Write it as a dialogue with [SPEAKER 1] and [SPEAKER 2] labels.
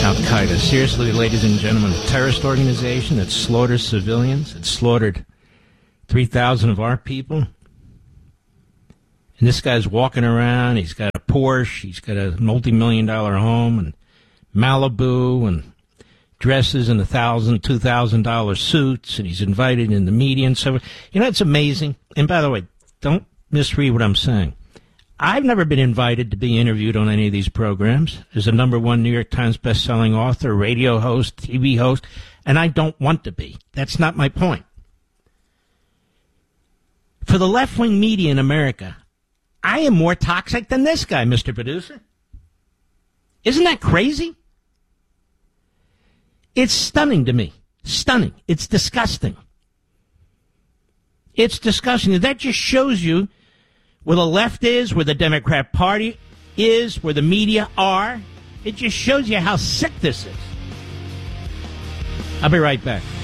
[SPEAKER 1] Al-Qaeda. Seriously, ladies and gentlemen, a terrorist organization that slaughters civilians. It slaughtered 3,000 of our people. And this guy's walking around. He's got a Porsche. He's got a multi-million-dollar home and Malibu and dresses in $1,000, $2,000 suits. And he's invited in the media and so. You know, it's amazing. And by the way, don't misread what I'm saying. I've never been invited to be interviewed on any of these programs as a #1 New York Times bestselling author, radio host, TV host, and I don't want to be. That's not my point. For the left-wing media in America, I am more toxic than this guy, Mr. Producer. Isn't that crazy? It's stunning to me. Stunning. It's disgusting. It's disgusting. That just shows you where the left is, where the Democrat Party is, where the media are. It just shows you how sick this is. I'll be right back.